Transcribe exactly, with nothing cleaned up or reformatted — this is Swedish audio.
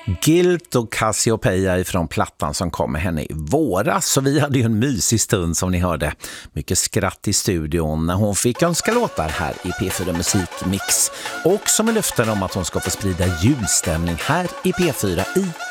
Guilt och Cassiopeia ifrån plattan som kom med henne i våras. Så vi hade ju en mysig stund som ni hörde. Mycket skratt i studion när hon fick önska låtar här i P fyra Musikmix. Och som är löften om att hon ska få sprida julstämning här i P fyra i